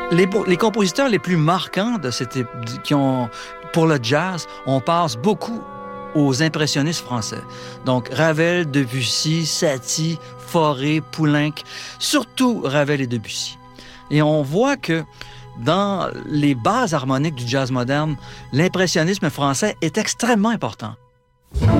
Les compositeurs les plus marquants pour le jazz, on passe beaucoup aux impressionnistes français. Donc, Ravel, Debussy, Satie, Fauré, Poulenc, surtout Ravel et Debussy. Et on voit que dans les bases harmoniques du jazz moderne, l'impressionnisme français est extrêmement important.